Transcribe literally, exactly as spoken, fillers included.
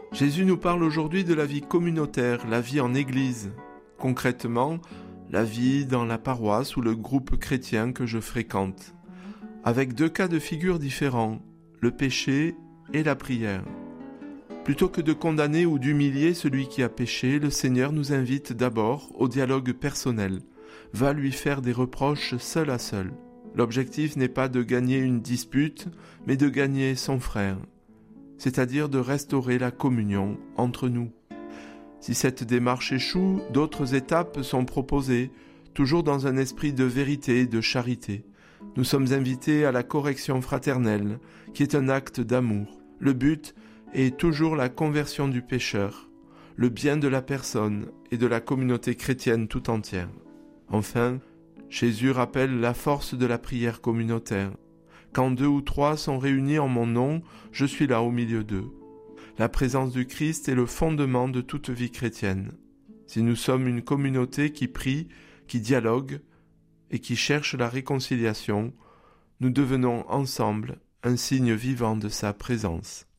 Jésus nous parle aujourd'hui de la vie communautaire, la vie en Église. Concrètement, la vie dans la paroisse ou le groupe chrétien que je fréquente. Avec deux cas de figure différents, le péché et la prière. Plutôt que de condamner ou d'humilier celui qui a péché, le Seigneur nous invite d'abord au dialogue personnel, va lui faire des reproches seul à seul. L'objectif n'est pas de gagner une dispute, mais de gagner son frère, c'est-à-dire de restaurer la communion entre nous. Si cette démarche échoue, d'autres étapes sont proposées, toujours dans un esprit de vérité et de charité. Nous sommes invités à la correction fraternelle, qui est un acte d'amour. Le but est toujours la conversion du pécheur, le bien de la personne et de la communauté chrétienne tout entière. Enfin, Jésus rappelle la force de la prière communautaire. Quand deux ou trois sont réunis en mon nom, je suis là au milieu d'eux. La présence du Christ est le fondement de toute vie chrétienne. Si nous sommes une communauté qui prie, qui dialogue et qui cherche la réconciliation, nous devenons ensemble un signe vivant de sa présence.